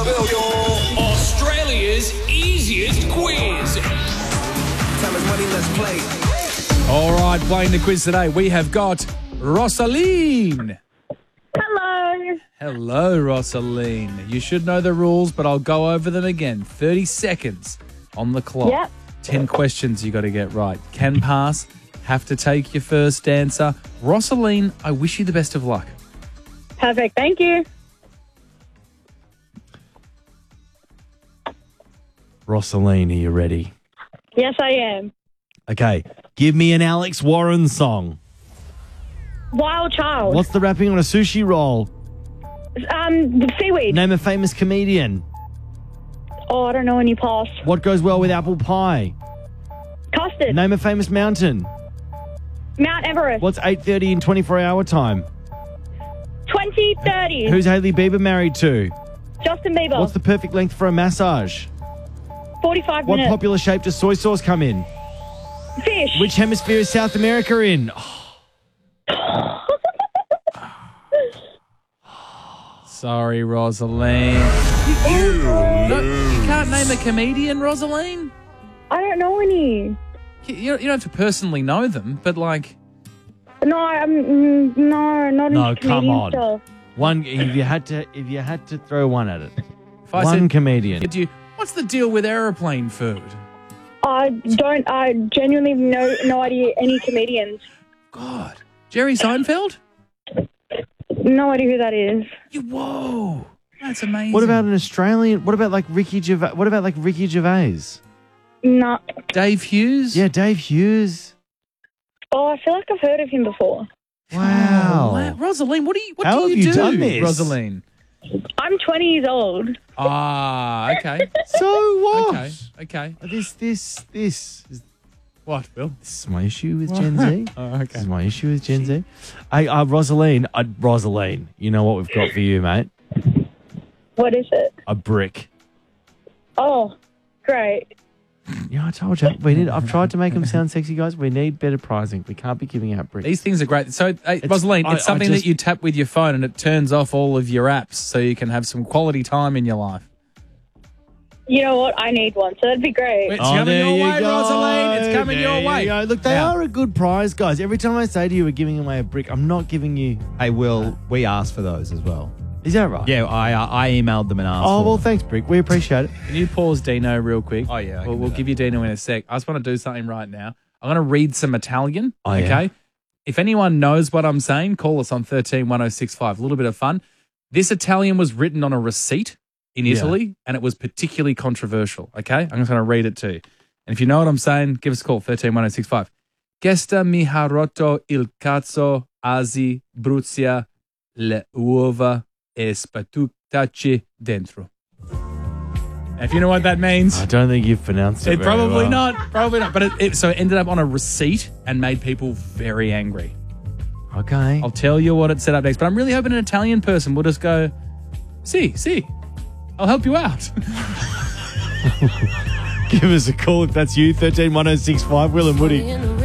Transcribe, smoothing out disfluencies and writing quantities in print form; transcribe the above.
Australia's easiest quiz. Tell us money, let's play. All right, playing the quiz today, we have got Rosaline. Hello. Hello, Rosaline. You should know the rules, but I'll go over them again. 30 seconds on the clock. Yep. 10 questions you got to get right. Can pass, have to take your first answer. Rosaline, I wish you the best of luck. Perfect. Thank you. Rosaline, are you ready? Yes, I am. Okay, give me an Alex Warren song. Wild Child. What's the wrapping on a sushi roll? Seaweed. Name a famous comedian. Oh, I don't know any pass. What goes well with apple pie? Custard. Name a famous mountain. Mount Everest. What's 8:30 in 24-hour time? 2030. Who's Hailey Bieber married to? Justin Bieber. What's the perfect length for a massage? 45 What minutes. popular shape does soy sauce come in? Fish. Which hemisphere is South America in? Sorry, Rosaline. You can't name a comedian, Rosaline? I don't know any. You don't have to personally know them, but like... No, not No, into come comedian on. stuff. One, if you had to throw one at it. If I One said, comedian. what's the deal with aeroplane food? I genuinely have no idea any comedians. God. Jerry Seinfeld? No idea who that is. Whoa. That's amazing. What about an Australian? What about like Ricky Gervais? No. Dave Hughes? Yeah, Dave Hughes. Oh, I feel like I've heard of him before. Wow. Wow. Rosaline, what How do have you you do, done this? Rosaline? I'm 20 years old. Ah, okay. So what? Okay. This is What, Bill? this is my issue with Gen Z. Oh, This okay. is my issue with Gen Z. Hey, Rosaline, you know what we've got for you, mate? What is it? A brick. Oh, great. Yeah, I told you. I've tried to make them sound sexy, guys. We need better pricing. We can't be giving out bricks. These things are great. So, Rosaline, it's something that you tap with your phone and it turns off all of your apps so you can have some quality time in your life. You know what? I need one, so that'd be great. It's coming your way, Rosaline. It's coming your way. Look, they Now- are a good prize, guys. Every time I say to you we're giving away a brick, I'm not giving you... Hey, Will, we asked for those as well. Is that right? Yeah, I emailed them and asked Oh, for well, them. thanks, Brick. We appreciate it. Can you pause Dino real quick? Oh, yeah, I can We'll do give you Dino in a sec. I just want to do something right now. I'm going to read some Italian, Oh, yeah? okay? If anyone knows what I'm saying, call us on 131065. A little bit of fun. This Italian was written on a receipt in Italy, and it was particularly controversial, okay? I'm just going to read it to you. And if you know what I'm saying, give us a call, 131065. Gesta mi ha rotto il cazzo, asi, bruzia, le uova e spatuctaci dentro. And if you know what that means... I don't think you've pronounced it very Probably well. not. Probably not. But it ended up on a receipt and made people very angry. Okay. I'll tell you what it set up next. But I'm really hoping an Italian person will just go, see, I'll help you out. Give us a call if that's you, 131065, Will and Woody.